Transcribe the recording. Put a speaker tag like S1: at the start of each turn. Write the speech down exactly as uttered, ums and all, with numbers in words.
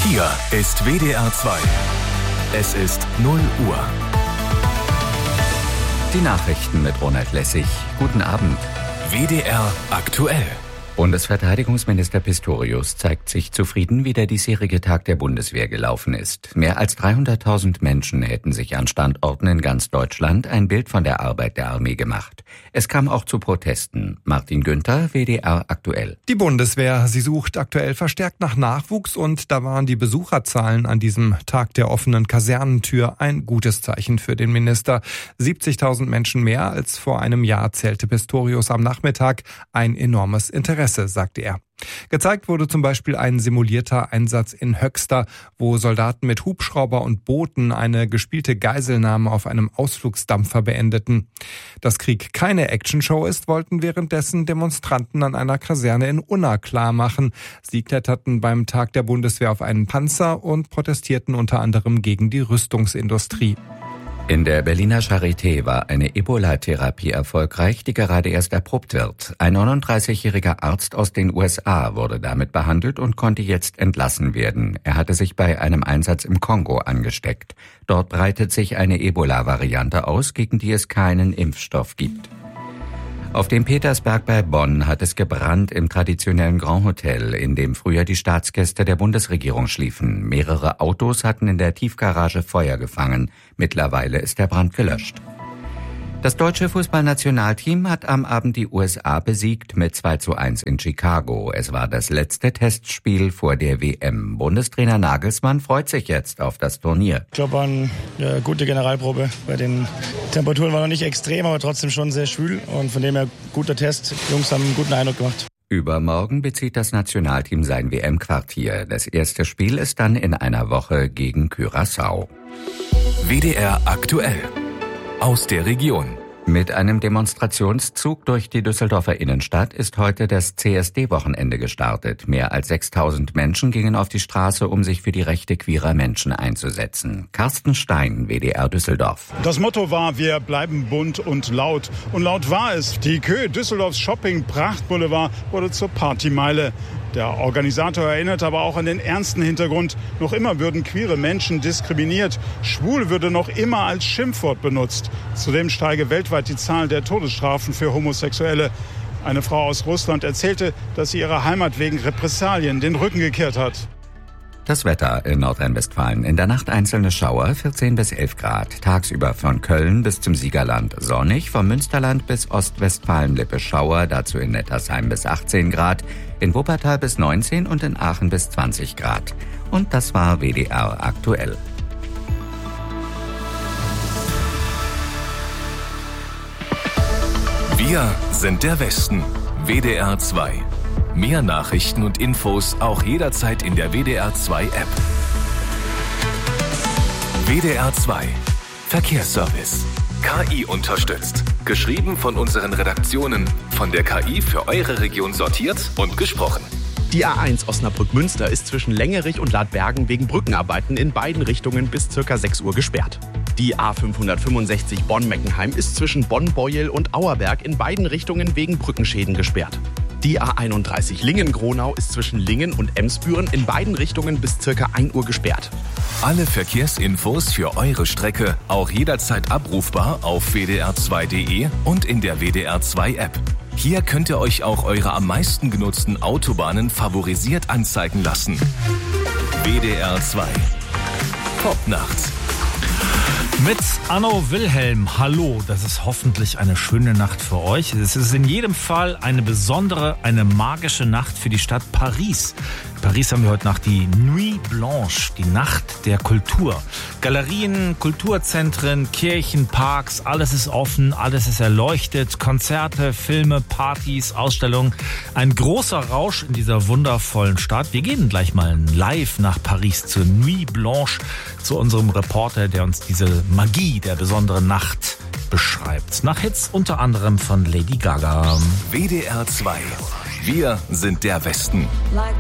S1: Hier ist W D R zwei. Es ist null Uhr.
S2: Die Nachrichten mit Ronald Lessig. Guten Abend.
S1: W D R aktuell.
S2: Bundesverteidigungsminister Pistorius zeigt sich zufrieden, wie der diesjährige Tag der Bundeswehr gelaufen ist. Mehr als dreihunderttausend Menschen hätten sich an Standorten in ganz Deutschland ein Bild von der Arbeit der Armee gemacht. Es kam auch zu Protesten. Martin Günther, W D R aktuell.
S3: Die Bundeswehr, sie sucht aktuell verstärkt nach Nachwuchs und da waren die Besucherzahlen an diesem Tag der offenen Kasernentür ein gutes Zeichen für den Minister. siebzigtausend Menschen mehr als vor einem Jahr zählte Pistorius am Nachmittag. Ein enormes Interesse, sagte er. Gezeigt wurde zum Beispiel ein simulierter Einsatz in Höxter, wo Soldaten mit Hubschrauber und Booten eine gespielte Geiselnahme auf einem Ausflugsdampfer beendeten. Dass Krieg keine Actionshow ist, wollten währenddessen Demonstranten an einer Kaserne in Unna klar machen. Sie kletterten beim Tag der Bundeswehr auf einen Panzer und protestierten unter anderem gegen die Rüstungsindustrie.
S2: In der Berliner Charité war eine Ebola-Therapie erfolgreich, die gerade erst erprobt wird. Ein neununddreißigjähriger Arzt aus den U S A wurde damit behandelt und konnte jetzt entlassen werden. Er hatte sich bei einem Einsatz im Kongo angesteckt. Dort breitet sich eine Ebola-Variante aus, gegen die es keinen Impfstoff gibt. Auf dem Petersberg bei Bonn hat es gebrannt im traditionellen Grand Hotel, in dem früher die Staatsgäste der Bundesregierung schliefen. Mehrere Autos hatten in der Tiefgarage Feuer gefangen. Mittlerweile ist der Brand gelöscht. Das deutsche Fußballnationalteam hat am Abend die U S A besiegt mit zwei zu eins in Chicago. Es war das letzte Testspiel vor der W M. Bundestrainer Nagelsmann freut sich jetzt auf das Turnier.
S4: Ich glaube, war eine gute Generalprobe. Bei den Temperaturen war noch nicht extrem, aber trotzdem schon sehr schwül. Und von dem her guter Test. Die Jungs haben einen guten Eindruck gemacht.
S2: Übermorgen bezieht das Nationalteam sein W M-Quartier. Das erste Spiel ist dann in einer Woche gegen Curaçao.
S1: W D R aktuell. Aus der Region.
S2: Mit einem Demonstrationszug durch die Düsseldorfer Innenstadt ist heute das C S D-Wochenende gestartet. Mehr als sechstausend Menschen gingen auf die Straße, um sich für die Rechte queerer Menschen einzusetzen. Carsten Stein, W D R Düsseldorf.
S5: Das Motto war, wir bleiben bunt und laut. Und laut war es. Die Kö Düsseldorfs Shopping-Prachtboulevard wurde zur Partymeile. Der Organisator erinnert aber auch an den ernsten Hintergrund. Noch immer würden queere Menschen diskriminiert. Schwul würde noch immer als Schimpfwort benutzt. Zudem steige weltweit die Zahl der Todesstrafen für Homosexuelle. Eine Frau aus Russland erzählte, dass sie ihrer Heimat wegen Repressalien den Rücken gekehrt hat.
S2: Das Wetter in Nordrhein-Westfalen. In der Nacht einzelne Schauer, vierzehn bis elf Grad. Tagsüber von Köln bis zum Siegerland sonnig, vom Münsterland bis Ostwestfalen-Lippe Schauer, dazu in Nettersheim bis achtzehn Grad, in Wuppertal bis neunzehn und in Aachen bis zwanzig Grad. Und das war W D R aktuell.
S1: Wir sind der Westen. W D R zwei. Mehr Nachrichten und Infos auch jederzeit in der W D R zwei App. W D R zwei. Verkehrsservice. K I unterstützt. Geschrieben von unseren Redaktionen. Von der K I für eure Region sortiert und gesprochen.
S6: Die A eins Osnabrück-Münster ist zwischen Längerich und Ladbergen wegen Brückenarbeiten in beiden Richtungen bis ca. sechs Uhr gesperrt. Die A fünfhundertfünfundsechzig Bonn-Meckenheim ist zwischen Bonn-Beuel und Auerberg in beiden Richtungen wegen Brückenschäden gesperrt. Die A einunddreißig Lingen-Gronau ist zwischen Lingen und Emsbüren in beiden Richtungen bis ca. ein Uhr gesperrt.
S1: Alle Verkehrsinfos für eure Strecke auch jederzeit abrufbar auf w d r zwei punkt d e und in der W D R zwei App. Hier könnt ihr euch auch eure am meisten genutzten Autobahnen favorisiert anzeigen lassen. W D R zwei. Top-Nacht.
S7: Mit Anno Wilhelm, hallo, das ist hoffentlich eine schöne Nacht für euch. Es ist in jedem Fall eine besondere, eine magische Nacht für die Stadt Paris. In Paris haben wir heute Nacht die Nuit Blanche, die Nacht der Kultur. Galerien, Kulturzentren, Kirchen, Parks, alles ist offen, alles ist erleuchtet. Konzerte, Filme, Partys, Ausstellungen. Ein großer Rausch in dieser wundervollen Stadt. Wir gehen gleich mal live nach Paris zur Nuit Blanche, zu unserem Reporter, der uns diese Magie der besonderen Nacht beschreibt. Nach Hits unter anderem von Lady Gaga.
S1: W D R zwei. Wir sind der Westen.